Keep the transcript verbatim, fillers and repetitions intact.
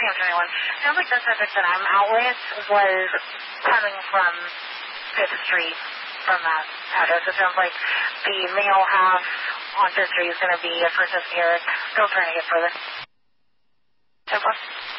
answer anyone. Sounds like the subject that I'm out with was coming from Fifth Street from that address. It sounds like the male half on Fifth Street is going to be a Princess Eric. Still trying to get further. So far.